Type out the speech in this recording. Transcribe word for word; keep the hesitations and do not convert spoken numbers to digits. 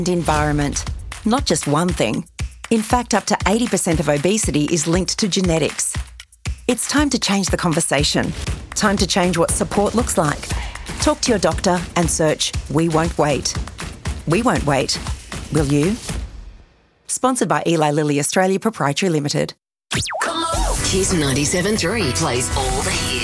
and environment. Not just one thing. In fact, up to eighty percent of obesity is linked to genetics. It's time to change the conversation. Time to change what support looks like. Talk to your doctor and search We Won't Wait. We won't wait. Will you? Sponsored by Eli Lilly Australia Proprietary Limited. Kiss ninety-seven point three plays all the hits.